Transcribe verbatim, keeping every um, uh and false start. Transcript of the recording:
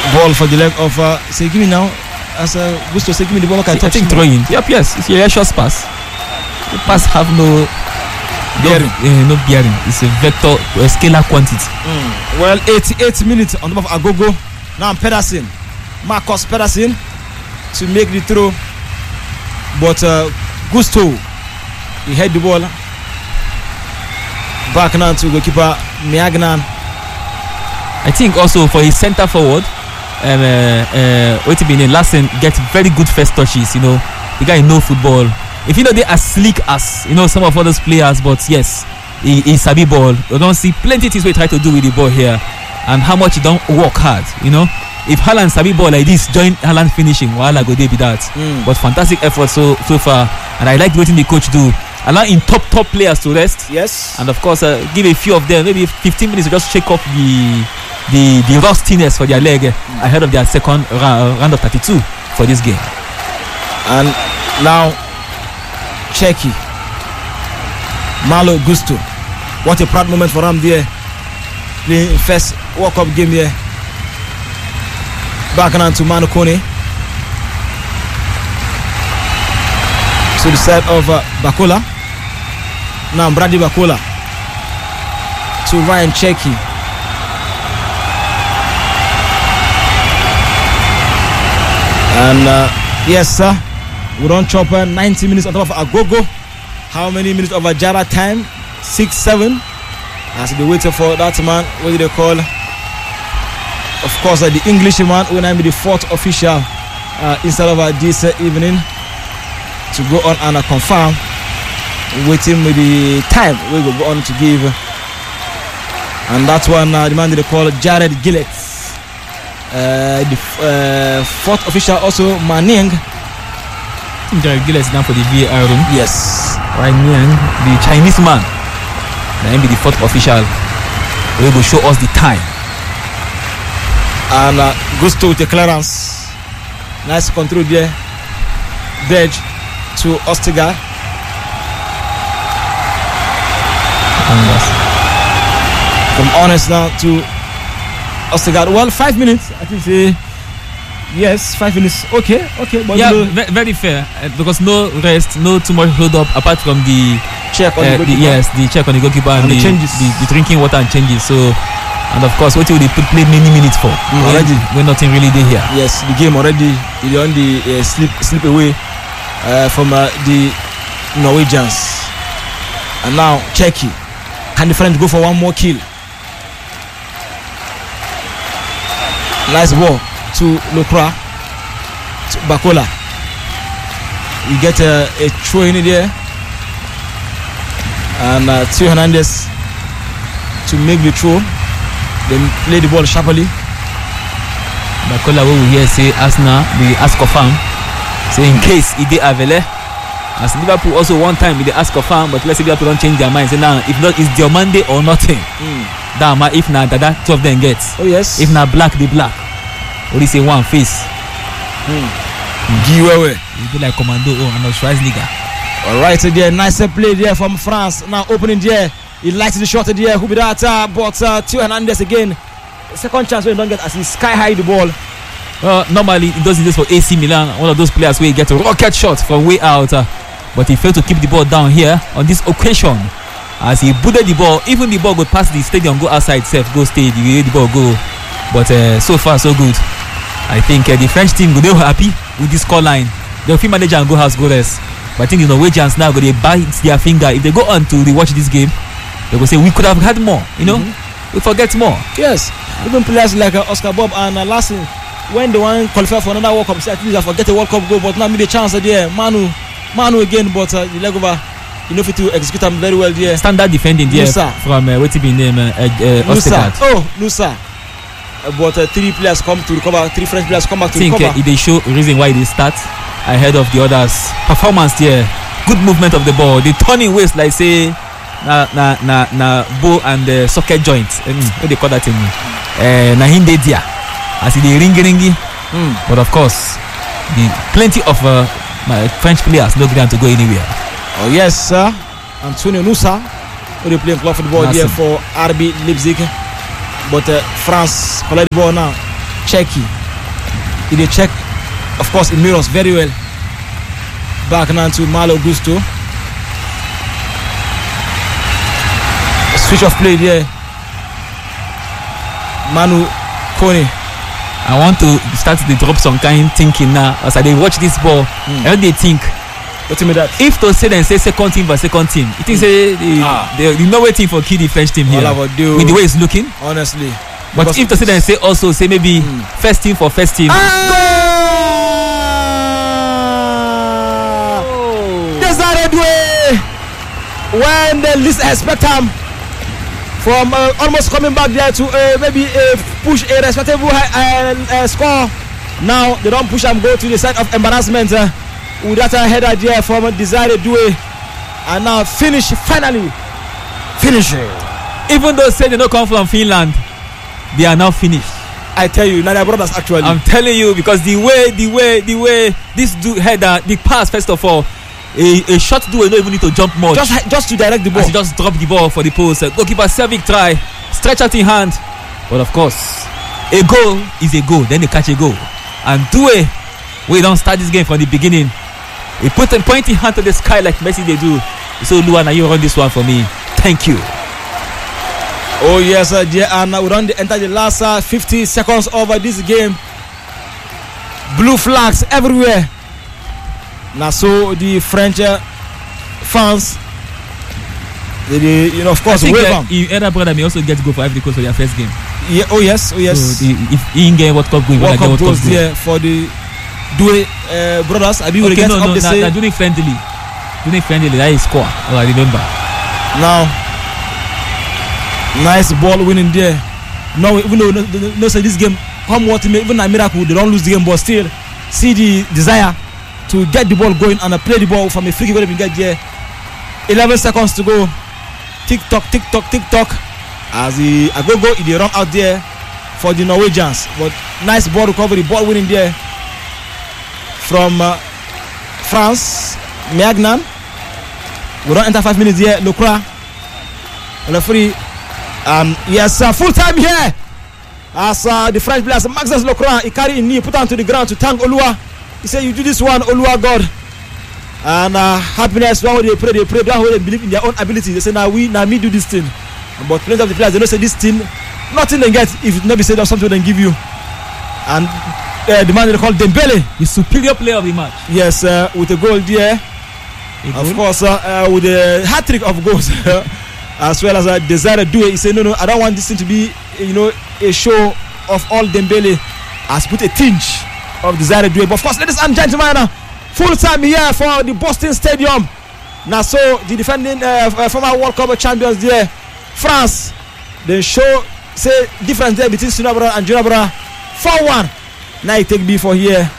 Ball for the leg of uh, say give me now. As a uh, Gusto say give me the ball. I, I think throwing. Yep, yes. It's a short pass. The pass have no bearing. No, uh, no bearing. It's a vector, a scalar quantity. Mm. Well, eighty-eight minutes on top of Agogo. Now Pedersen, Marcus Pedersen to make the throw, but uh, Gusto he had the ball back now to goalkeeper Miagnan. I think also for his centre forward, um, uh, uh, wait a minute, Larsen gets very good first touches. You know, the guy know football. If you know they are sleek as you know some of others players, but yes, he, he sabi ball. You don't see plenty things we try to do with the ball here, and how much he don't work hard. You know, if Haaland sabi ball like this, join Haaland finishing, while I go there be that. Mm. But fantastic effort so so far, and I like the way the coach do. Allowing top top players to rest. Yes. And of course, uh, give a few of them maybe fifteen minutes to just shake up the the the rustiness for their leg mm. ahead of their second round, round of thirty-two for this game. And now, Czechia, Malo Gusto. What a proud moment for him there. Playing first World Cup game here. Back on to Manu Kone. To the side of uh, Bakola. Now Brady Bakola to Ryan Czechia. And uh, yes, sir, we don't chop uh, ninety minutes on top of Agogo. How many minutes of Ajara time? Six, seven. As they waited for that man, what did they call? Of course, uh, the Englishman will now be the fourth official uh, instead of uh, this uh, evening to go on and uh, confirm. Waiting with the time we will go on to give, and that's one uh, the man they call Jared Gillett, uh, the uh, fourth official also Manning. Jared Gillett is down for the V A R room. Yes, Ryan Niang, the Chinese man, then be the fourth official. We will show us the time. And uh, Gusto with the clearance, nice control there. Dedge to Ostergaard. From Honest now to Ostergaard. Well, five minutes. I think say yes, five minutes. Okay, okay. But yeah, v- very fair uh, because no rest, no too much hold up apart from the check on uh, the, the yes, the check on the goalkeeper and, and the, the changes, the, the drinking water and changes. So, and of course, what will they play many minutes for? Mm, already, when nothing really there here. Yes, the game already. They on the uh, slip slip away uh, from uh, the Norwegians, and now Czechia. Can the French go for one more kill? Nice ball to Locroix, to Bakola. You get a, a throw in there, and uh, Theo Hernandez to make the throw. Then play the ball sharply. Bakola, what we hear say Arsenal, the ask of farm. So in case he did Avele. As Liverpool also one time they ask of farm, but let's say Liverpool don't change their mind. Say now, if not, it's Diomande or nothing. Mm. Dama, if not, Dada, two of them gets. Oh yes. If not black, the black. Or they say one face. Mm. Giveaway. It be like Commando or oh, Schweizliga. All right, so there, nice play there from France. Now opening there, he likes the shot there. Who be that? Uh, but uh, Theo Hernandez again. Second chance when he don't get as he sky high the ball. Uh, normally he does this for A C Milan. One of those players where he gets a rocket shot from way out. Uh, But he failed to keep the ball down here on this occasion. As he booted the ball, even the ball go past the stadium, go outside itself, go stay, the way the ball go. But uh, so far, so good. I think uh, the French team, they were happy with this score line. They'll feel manager and go house, go rest. But I think the Norwegians now, they bite their finger. If they go on to watch this game, they will say, we could have had more, you know? Mm-hmm. We forget more. Yes. Even players like uh, Oscar Bob and uh, Larsen, when they want to qualify for another World Cup, say, at least I forget a World Cup goal, but now me the chance there. Manu. Manu again, but uh, the leg over, you know, to execute them very well there. Standard defending there Nusa. From uh, what's his name? Uh, uh, Nusa. Oh, Nusa. Uh, but uh, three players come to recover. Three French players come back to think, recover. I think uh, they show reason why they start ahead of the others. Performance there, good movement of the ball. The turning waist, like say, na na na na bow and the uh, socket joint. Um, what they call that thing? Uh, na hinde dia. As the ringy ringy. Mm. But of course, the plenty of. Uh, My French players no going to go anywhere. Oh yes, sir. Antonio Nusa, who they playing club football here for R B Leipzig. But uh, France collect the ball now. Czechia. He did check, of course, in mirrors very well. Back now to Malo Gusto. Switch of play there. Manu Kone. I want to start to drop some kind thinking now as I they watch this ball. Mm. And they think. What do you mean that? If to say then say second team versus second team, it is mm. a ah. they, they no waiting for key the French team here. With the way it's looking. Honestly. But because if to say then say also say maybe mm. first team for first team. Ah! When they least expect him from uh, almost coming back there to uh, maybe uh, push a respectable uh, uh, score. Now they don't push him go to the side of embarrassment uh, with that uh, header there from Desire Doué, and now finish finally finish it. Even though say they don't come from Finland, they are now finished. I tell you, now they're brothers actually. I'm telling you because the way the way the way this do header, the pass first of all. A, a shot do not even need to jump much. Just just to direct the ball. As he just drop the ball for the post. Uh, goalkeeper Servic try, stretch out in hand. But of course, a goal is a goal. Then they catch a goal. And Doué, we don't start this game from the beginning. He put a pointing hand to the sky like Messi they do. So Luana, you run this one for me. Thank you. Oh yes, uh, yeah, and uh, we run the enter the last uh, fifty seconds over this game. Blue flags everywhere. Now, so the French uh, fans, they, they, you know, of course, I think wave uh, he, Eda brother may also get to go for Ivory Coast for their first game. Yeah, oh yes, oh yes. So the, if he get World Cup going, World Cup World goes Cup there for the Doué uh, brothers. I mean, okay, get no, up no, the nah, nah, doing friendly, doing friendly. That is score. Oh, I remember. Now, nice ball winning there. No, even though no, no, no say this game, come what even a miracle, they don't lose the game, but still see the desire to get the ball going and uh, play the ball from a free kick where they get there. eleven seconds to go. Tick tock, tick tock, tick tock. As the Agogo, they run out there for the Norwegians. But nice ball recovery, ball winning there from uh, France. Magnan. We don't enter five minutes here. Locroix. Referee. Um, yes, uh, full time here. As uh, the French players, Maxence Locroix, he carry in knee, put on to the ground to thank Olua. He said, you do this one, Olua God. And uh, happiness, one way they pray, they pray, one way they believe in their own ability. They say, now we, now me do this thing. But plenty of the players, they don't say this thing, nothing they get if it not be said of something they give you. And uh, the man they call Dembele, the superior player of the match. Yes, uh, with a goal there. A goal? Of course, uh, uh, with a hat trick of goals. As well as uh, Desire Doué. He said, no, no, I don't want this thing to be, you know, a show of all Dembele. Has put a tinge of Desire Doué. But of course, ladies and gentlemen, uh, full time here for the Boston Stadium. Now, so the defending uh, former World Cup champions there, France, they show say difference there between Sunabra and Junabra. four one. Now you take B for here.